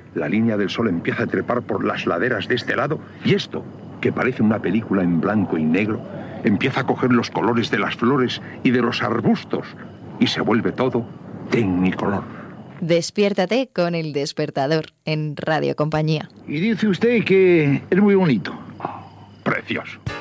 La línea del sol empieza a trepar por las laderas de este lado y esto, que parece una película en blanco y negro, empieza a coger los colores de las flores y de los arbustos y se vuelve todo tecnicolor. Despiértate con El Despertador en Radio Compañía. Y dice usted que es muy bonito. Precioso.